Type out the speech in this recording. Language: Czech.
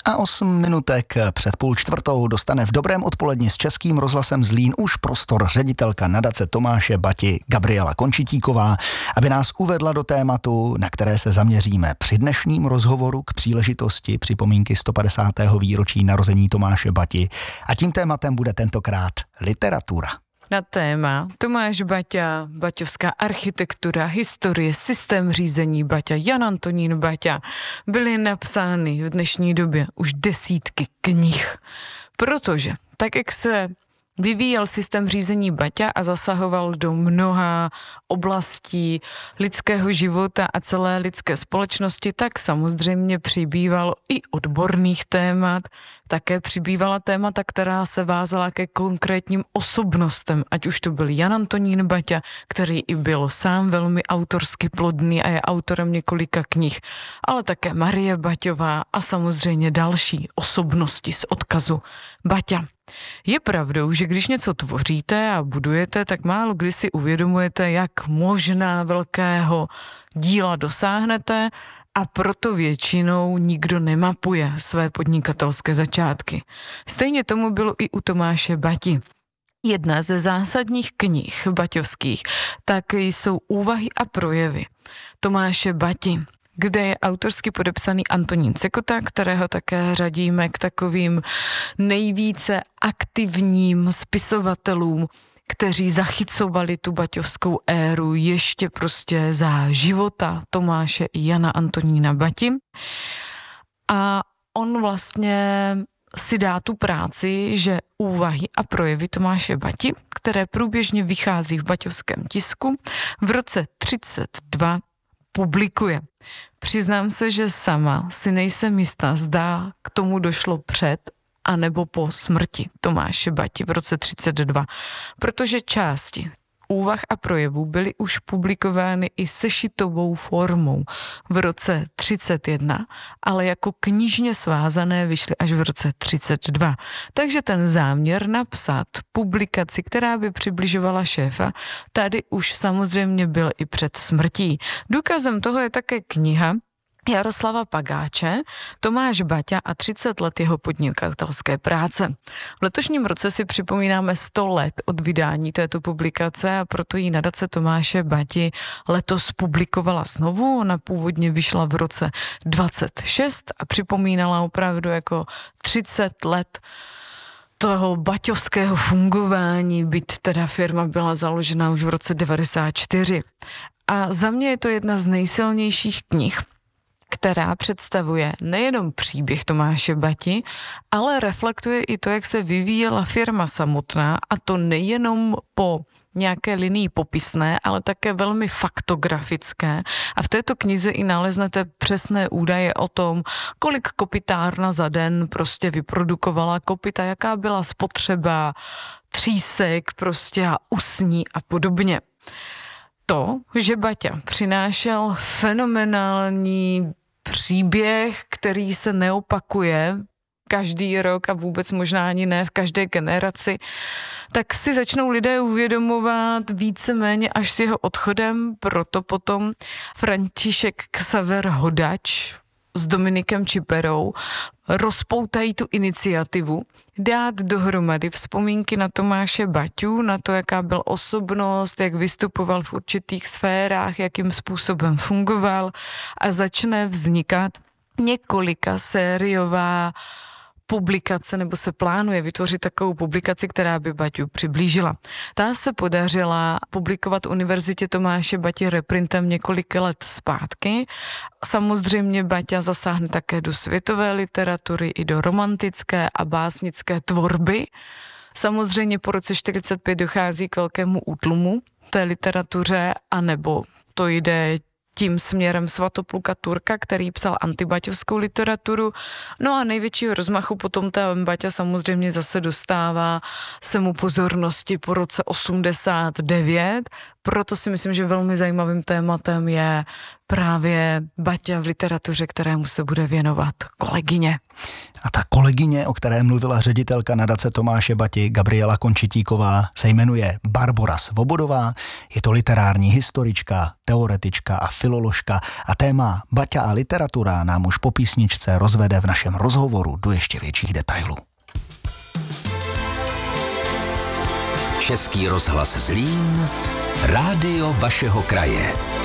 A 8 minutek před půl čtvrtou dostane v dobrém odpoledni s Českým rozhlasem Zlín už prostor ředitelka nadace Tomáše Bati Gabriela Končitíková, aby nás uvedla do tématu, na které se zaměříme při dnešním rozhovoru k příležitosti připomínky 150. výročí narození Tomáše Bati. A tím tématem bude tentokrát literatura. Na téma Tomáš Baťa, baťovská architektura, historie, systém řízení Baťa, Jan Antonín Baťa byly napsány v dnešní době už desítky knih. Protože tak, jak se vyvíjel systém řízení Baťa a zasahoval do mnoha oblastí lidského života a celé lidské společnosti, tak samozřejmě přibývalo i odborných témat, také přibývala témata, která se vázala ke konkrétním osobnostem, ať už to byl Jan Antonín Baťa, který i byl sám velmi autorsky plodný a je autorem několika knih, ale také Marie Baťová a samozřejmě další osobnosti z odkazu Baťa. Je pravdou, že když něco tvoříte a budujete, tak málo kdy si uvědomujete, jak možná velkého díla dosáhnete, a proto většinou nikdo nemapuje své podnikatelské začátky. Stejně tomu bylo i u Tomáše Bati. Jedna ze zásadních knih baťovských tak jsou Úvahy a projevy Tomáše Bati, kde je autorsky podepsaný Antonín Cikota, kterého také řadíme k takovým nejvíce aktivním spisovatelům, kteří zachycovali tu baťovskou éru ještě prostě za života Tomáše i Jana Antonína Bati. A on vlastně si dá tu práci, že Úvahy a projevy Tomáše Bati, které průběžně vychází v baťovském tisku, v roce 1932 publikuje. Přiznám se, že sama si nejsem jistá, zda k tomu došlo před a nebo po smrti Tomáše Bati v roce 1932, protože části Úvah a projevů byly už publikovány i sešitovou formou v roce 1931, ale jako knižně svázané vyšly až v roce 1932. Takže ten záměr napsat publikaci, která by přibližovala šéfa, tady už samozřejmě byl i před smrtí. Důkazem toho je také kniha Jaroslava Pagáče, Tomáš Baťa a 30 let jeho podnikatelské práce. V letošním roce si připomínáme 100 let od vydání této publikace a proto ji nadace Tomáše Bati letos publikovala znovu. Ona původně vyšla v roce 26 a připomínala opravdu jako 30 let toho baťovského fungování, byť teda firma byla založena už v roce 94. A za mě je to jedna z nejsilnějších knih, která představuje nejenom příběh Tomáše Bati, ale reflektuje i to, jak se vyvíjela firma samotná, a to nejenom po nějaké linii popisné, ale také velmi faktografické. A v této knize i naleznete přesné údaje o tom, kolik kopitárna za den prostě vyprodukovala kopyta, jaká byla spotřeba třísek prostě a usní a podobně. To, že Baťa přinášel fenomenální příběh, který se neopakuje každý rok a vůbec možná ani ne v každé generaci, tak si začnou lidé uvědomovat víceméně až s jeho odchodem, proto potom František Xaver Hodač s Dominikem Čiperou rozpoutají tu iniciativu dát dohromady vzpomínky na Tomáše Baťu, na to, jaká byl osobnost, jak vystupoval v určitých sférách, jakým způsobem fungoval, a začne vznikat několika sériová publikace, nebo se plánuje vytvořit takovou publikaci, která by Baťu přiblížila. Ta se podařila publikovat Univerzitě Tomáše Bati reprintem několik let zpátky. Samozřejmě Baťa zasáhne také do světové literatury i do romantické a básnické tvorby. Samozřejmě po roce 1945 dochází k velkému útlumu té literatuře, anebo to jde tím směrem Svatopluka Turka, který psal antibaťovskou literaturu. No a největšího rozmachu potom ta Baťa samozřejmě zase dostává se mu pozornosti po roce 89, proto si myslím, že velmi zajímavým tématem je právě Baťa v literatuře, kterému se bude věnovat kolegyně. A ta kolegyně, o které mluvila ředitelka nadace Tomáše Bati Gabriela Končitíková, se jmenuje Barbora Svobodová. Je to literární historička, teoretička a filoložka a téma Baťa a literatura nám už po písničce rozvede v našem rozhovoru do ještě větších detailů. Český rozhlas Zlín, rádio vašeho kraje.